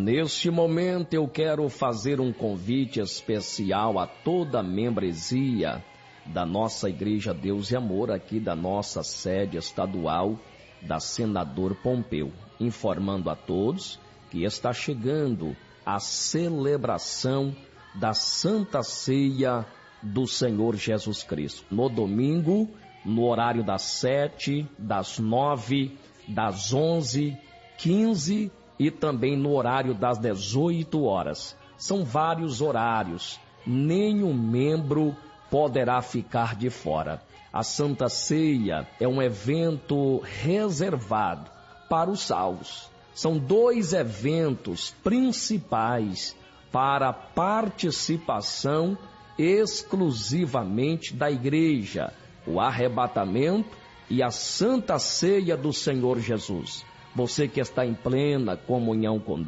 Neste momento eu quero fazer um convite especial a toda a membresia da nossa Igreja Deus e Amor, aqui da nossa sede estadual da Senador Pompeu, informando a todos que está chegando a celebração da Santa Ceia do Senhor Jesus Cristo. No domingo, no horário das 7, das 9, das 11, 15 e também no horário das 18 horas. São vários horários, nenhum membro poderá ficar de fora. A Santa Ceia é um evento reservado para os salvos. São 2 eventos principais para a participação exclusivamente da igreja: o arrebatamento e a Santa Ceia do Senhor Jesus. Você que está em plena comunhão com